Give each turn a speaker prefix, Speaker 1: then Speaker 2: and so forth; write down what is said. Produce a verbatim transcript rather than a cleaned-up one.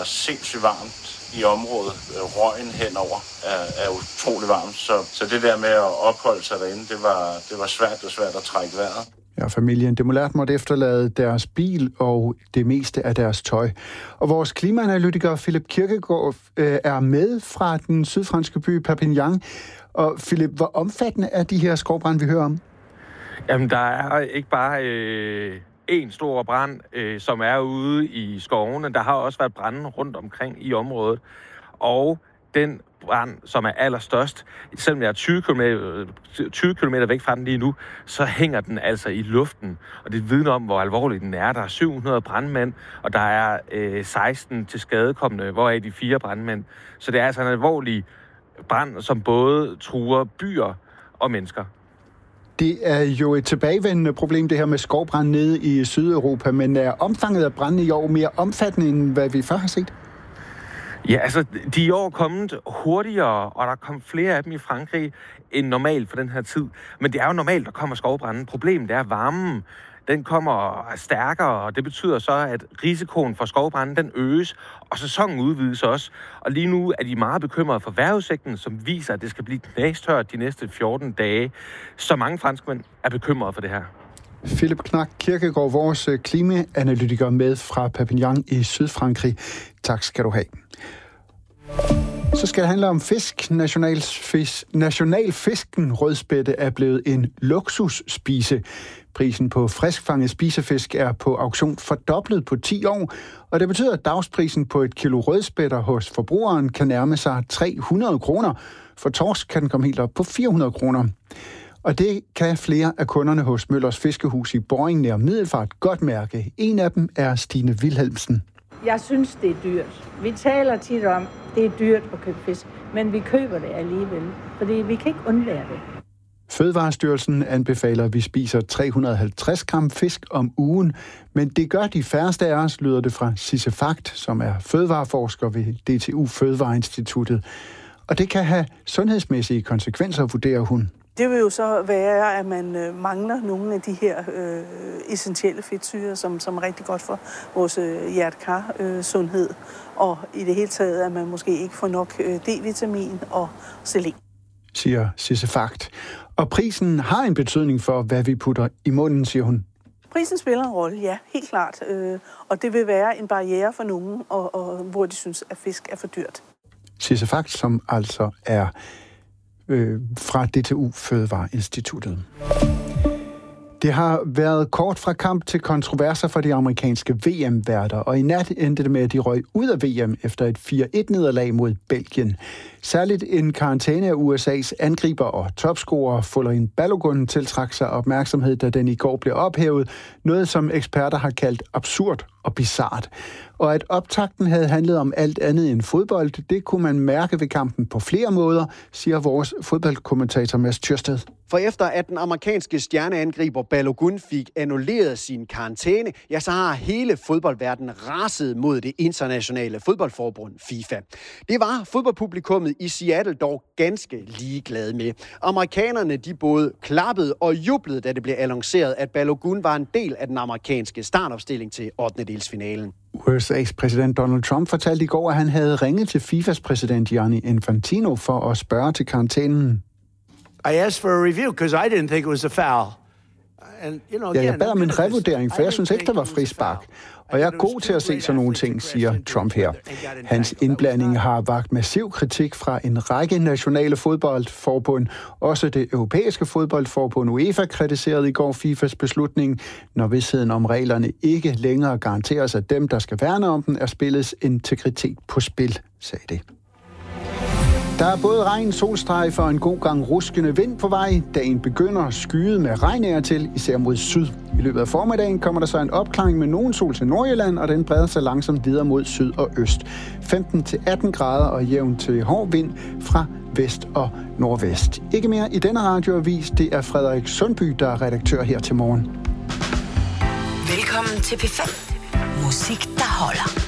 Speaker 1: sindssygt varmt i området. Røgen henover er, er utrolig varmt, så, så det der med at opholde sig derinde, det var, det var svært og svært at trække vejret.
Speaker 2: Ja, familien Demoulert måtte efterlade deres bil og det meste af deres tøj. Og vores klimaanalytiker Philip Kirkegaard øh, er med fra den sydfranske by Perpignan. Og Philip, hvor omfattende er de her skovbrande, vi hører om?
Speaker 3: Jamen, der er ikke bare øh, en stor brand, øh, som er ude i skovene. Der har også været brande rundt omkring i området. Og den brand, som er allerstørst, selvom jeg er tyve kilometer væk fra den lige nu, så hænger den altså i luften. Og det vidner om, hvor alvorlig den er. Der er syv hundrede brandmænd, og der er øh, seksten til skadekommende, hvoraf de fire brandmænd. Så det er altså en alvorlig brand, som både truer byer og mennesker.
Speaker 2: Det er jo et tilbagevendende problem, det her med skovbrand nede i Sydeuropa, men er omfanget af branden i år mere omfattende, end hvad vi før har set?
Speaker 3: Ja, altså, de er i år kommet hurtigere, og der kom flere af dem i Frankrig end normalt for den her tid. Men det er jo normalt, der kommer skovbranden. Problemet er, at varmen den kommer stærkere, og det betyder så, at risikoen for skovbranden den øges, og sæsonen udvides også. Og lige nu er de meget bekymrede for vejrudsigten, som viser, at det skal blive knastørt de næste fjorten dage. Så mange franskmænd er bekymrede for det her.
Speaker 2: Philip Knak Kirkegaard, vores klimaanalytiker med fra Perpignan i Sydfrankrig. Tak skal du have. Så skal det handle om fisk. Nationalfisk, nationalfisken rødspætte er blevet en luksusspise. Prisen på friskfanget spisefisk er på auktion fordoblet på ti år, og det betyder, at dagsprisen på et kilo rødspætter hos forbrugeren kan nærme sig tre hundrede kroner. For torsk kan den komme helt op på fire hundrede kroner. Og det kan flere af kunderne hos Møllers Fiskehus i Borring nær Middelfart godt mærke. En af dem er Stine Wilhelmsen.
Speaker 4: Jeg synes, det er dyrt. Vi taler tit om, det er dyrt at købe fisk, men vi køber det alligevel, fordi vi kan ikke undvære det.
Speaker 2: Fødevarestyrelsen anbefaler, at vi spiser tre hundrede og halvtreds gram fisk om ugen, men det gør de færreste af os, lyder det fra Sisse Fagt, som er fødevareforsker ved D T U Fødevareinstituttet. Og det kan have sundhedsmæssige konsekvenser, vurderer hun.
Speaker 5: Det vil jo så være, at man øh, mangler nogle af de her øh, essentielle fedtsyrer, som, som er rigtig godt for vores øh, hjerte-kar-sundhed. Øh, og i det hele taget, at man måske ikke får nok øh, D-vitamin og selen.
Speaker 2: Siger Sisse Fagt. Og prisen har en betydning for, hvad vi putter i munden, siger hun.
Speaker 5: Prisen spiller en rolle, ja, helt klart. Øh, og det vil være en barriere for nogen, og, og, hvor de synes, at fisk er for dyrt.
Speaker 2: Sisse Fagt, som altså er øh, fra D T U Fødevareinstituttet. Det har været kort fra kamp til kontroverser for de amerikanske V M-værter, og i nat endte det med, at de røg ud af V M efter et fire et nederlag mod Belgien. Særligt en karantæne af U S A's angriber og topscorer Folarin Balogun tiltrak sig opmærksomhed, da den i går blev ophævet, noget som eksperter har kaldt absurd og bizart. Og at optakten havde handlet om alt andet end fodbold, det kunne man mærke ved kampen på flere måder, siger vores fodboldkommentator Mads Thyrsted.
Speaker 6: For efter at den amerikanske stjerneangriber Balogun fik annulleret sin karantæne, ja, så har hele fodboldverdenen raset mod det internationale fodboldforbund FIFA. Det var fodboldpublikummet i Seattle dog ganske ligeglade med. Amerikanerne de både klappede og jublede, da det blev annonceret, at Balogun var en del af den amerikanske startopstilling til ottendedelsfinalen.
Speaker 2: U S A's præsident Donald Trump fortalte i går, at han havde ringet til FIFAs præsident Gianni Infantino for at spørge til karantænen.
Speaker 7: I asked for a review because I didn't think it was a foul.
Speaker 2: And, you know, again, ja, jeg bad om en revurdering, for jeg synes ikke, der var frispark. Og jeg er god til at se sådan nogle ting, siger Trump her. Hans indblanding har vakt massiv kritik fra en række nationale fodboldforbund. Også det europæiske fodboldforbund UEFA kritiserede i går FIFAs beslutning, når vidstheden om reglerne ikke længere garanteres, at dem, der skal værne om den, er spillets integritet på spil, sagde det. Der er både regn, solstrejfer og en god gang ruskende vind på vej. Dagen begynder skyet med regn af til, især mod syd. I løbet af formiddagen kommer der så en opklaring med nogen sol til Nordjylland, og den breder sig langsomt videre mod syd og øst. femten til atten grader og jævn til hård vind fra vest og nordvest. Ikke mere i denne radioavis. Det er Frederik Sundby, der er redaktør her til morgen.
Speaker 8: Velkommen til P fem. Musik, der holder.